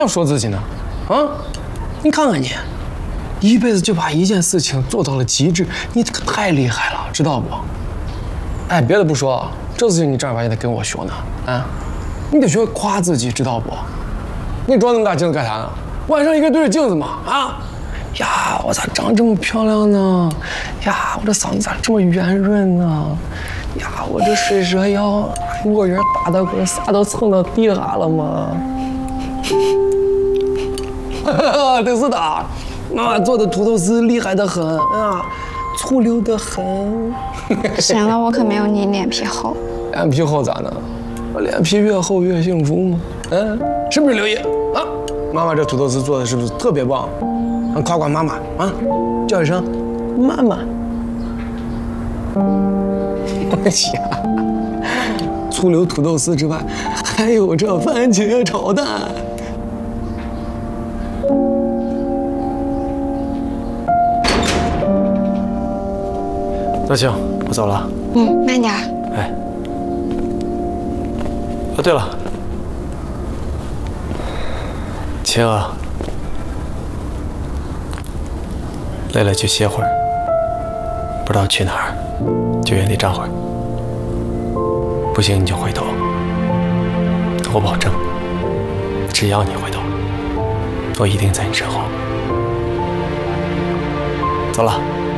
要说自己呢？啊，你看看你，一辈子就把一件事情做到了极致，你这个太厉害了，知道不？哎，别的不说，这事情你正儿八经得跟我学呢。啊，你得学夸自己，知道不？你装那么大镜子干啥呢？晚上一个对着镜子嘛，啊！呀，我咋长这么漂亮呢？呀，我这嗓子咋这么圆润呢？呀，我这水蛇腰，我人大的滚，啥都蹭到地下了吗？真是的，啊，做的土豆丝厉害的很啊，粗溜的很。 行了，我可没有你脸皮厚。 脸皮厚咋的？我脸皮越厚越幸福吗？嗯，是不是刘烨啊？妈妈这土豆丝做的是不是特别棒？夸夸妈妈啊，叫一声妈妈。哎呀，粗溜土豆丝之外，还有这番茄炒蛋。那行，我走了。 嗯，慢点。 哎，哦对了，晴啊，累了就歇会儿，不知道去哪儿，就原地站会儿。不行你就回头，我保证，只要你回头，我一定在你身后。走了。